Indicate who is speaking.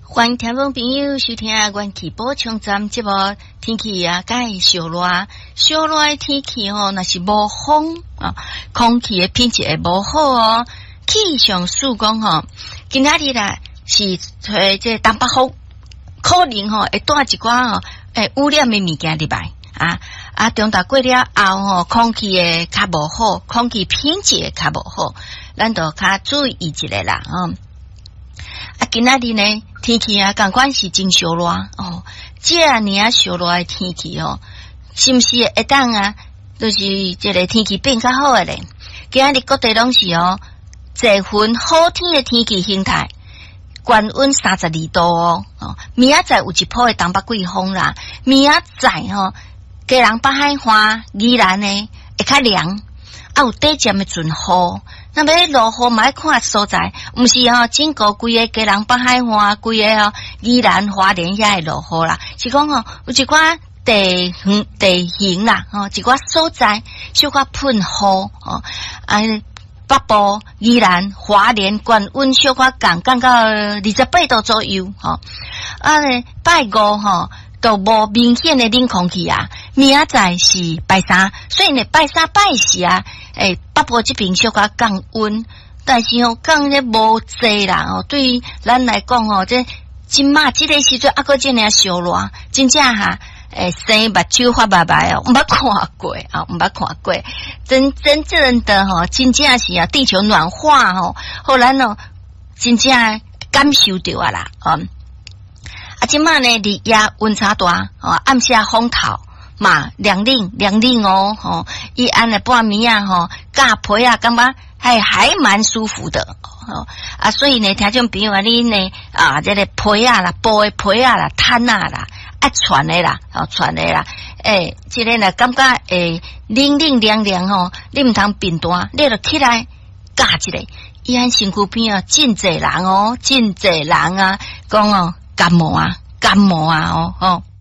Speaker 1: 欢迎听众朋友收听元气补充站节目。天气啊，该小热，小热的天气哦，那是无风啊，空气的品质会无好哦。气象署讲吼，今仔日啦是吹这东北风，可能吼会带一寡吼污染的物件入来啊，中昼过了后吼，空气的较无好，空气品质的较无好，咱就较注意一下啦今仔日呢，天气啊，感觉是真烧热哦。这样啊烧热的天气哦，是不是会当啊？就是这个天气变较好诶咧。今仔日各地拢是哦，这份好天的天气形态，高温32度哦。明仔载有一波的东北季风啦，明仔载吼，基隆北海花宜兰呢会较凉，有短暂的阵雨。那么落雨嘛要看所在，毋是整个规个基隆北海岸，规个宜兰花莲也会落雨啦。是讲有一寡地形啦，一寡所在小可喷雨北部宜兰花莲高温小可降到28度左右拜五都无明显的冷空气啊，明仔载是拜三，所以呢拜三拜四啊，北部这边小可降温，但是降咧无济啦对于咱来讲这今嘛这个时阵还阁这样烧热，真正生目睭发白白毋捌看过毋捌看过，真正的真正是地球暖化后咱真正感受到啦今嘛呢，日夜温差大暗时风透嘛，凉冷伊安尼半暝加被感觉还蛮舒服的所以呢，听众朋友你呢这个被啦，布的被啦，毯啦穿的啦，这个呢感觉冷凉凉你毋通变大，你就起来加一个，伊安身躯边真侪人讲感冒啊